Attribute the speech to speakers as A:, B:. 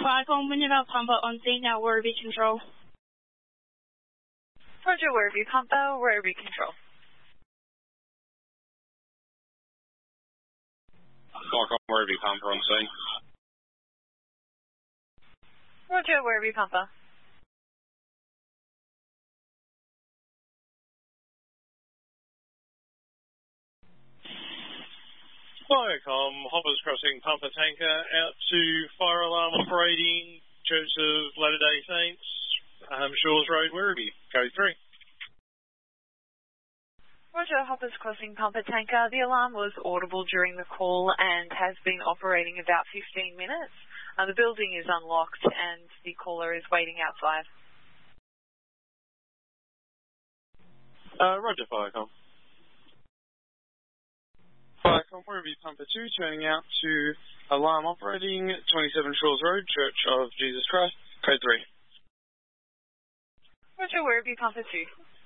A: Falcon, Winnipeg Pumper on scene now, Werribee Control.
B: Roger, Werribee Pumper, Werribee Control.
C: Falcon, Werribee Pumper on scene.
B: Roger, Werribee Pumper.
D: Viacom, Hoppers Crossing, Pumper Tanker, out to fire alarm operating, Church of Latter-day Saints, Shores Road, Werribee, code 3.
B: Roger, Hoppers Crossing, Pumper Tanker. The alarm was audible during the call and has been operating about 15 minutes. The building is unlocked and the caller is waiting outside.
D: Roger, Viacom. Viacom, Werribee Pumper 2, turning out to alarm operating, 27 Shores Road, Church of Jesus Christ, code 3.
B: Roger, Werribee Pumper 2.